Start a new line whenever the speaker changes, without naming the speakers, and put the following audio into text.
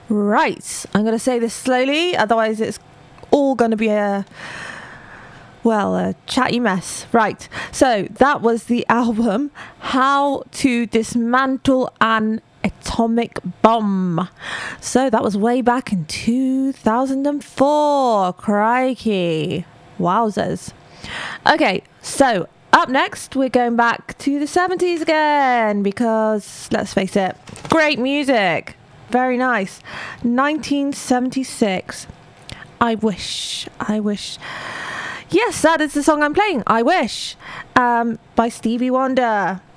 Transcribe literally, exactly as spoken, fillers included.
Right, I'm going to say this slowly, otherwise it's all going to be a, well, a chatty mess. Right, so that was the album How to Dismantle an Atomic Bomb. So that was way back in two thousand four. Crikey. Wowzers. Okay, so up next we're going back to the seventies again, because let's face it, great music. Very nice. nineteen seventy-six. I wish. I wish. Yes, that is the song I'm playing. I Wish. Um, by Stevie Wonder.